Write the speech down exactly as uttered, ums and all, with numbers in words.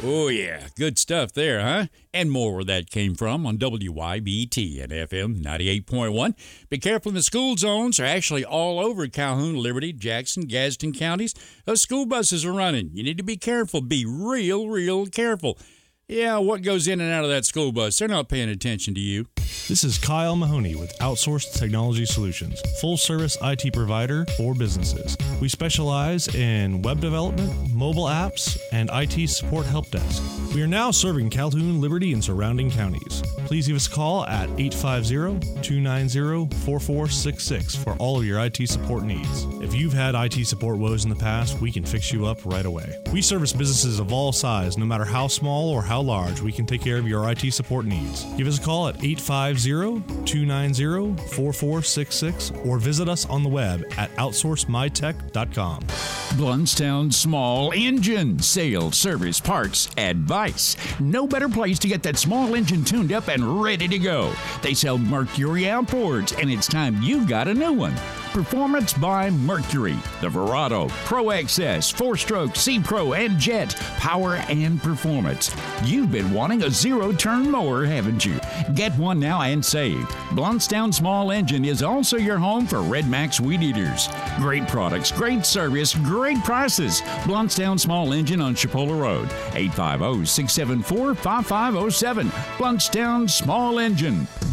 Oh, yeah. Good stuff there, huh? And more where that came from on W Y B T and F M ninety-eight point one. Be careful in the school zones. Are actually all over Calhoun, Liberty, Jackson, Gadsden counties. Those school buses are running. You need to be careful. Be real, real careful. Yeah, what goes in and out of that school bus? They're not paying attention to you. This is Kyle Mahoney with Outsourced Technology Solutions, full-service I T provider for businesses. We specialize in web development, mobile apps, and I T support help desk. We are now serving Calhoun, Liberty, and surrounding counties. Please give us a call at eight five zero, two nine zero, four four six six for all of your I T support needs. If you've had I T support woes in the past, we can fix you up right away. We service businesses of all size, no matter how small or how large. We can take care of your I T support needs. Give us a call at eight five zero, two nine zero, four four six six or visit us on the web at outsource my tech dot com. Bluntstown Small Engine Sales, Service, Parts, Advice. No better place to get that small engine tuned up and ready to go. They sell Mercury outboards, and it's time you got a new one. Performance by Mercury. The Verado, Pro X S, four-stroke, C-Pro, and Jet. Power and performance. You've been wanting a zero-turn mower, haven't you? Get one now and save. Bluntstown Small Engine is also your home for Red Max Weed Eaters. Great products, great service, great prices. Bluntstown Small Engine on Chipola Road. eight five zero, six seven four, five five zero seven. Bluntstown Small Engine.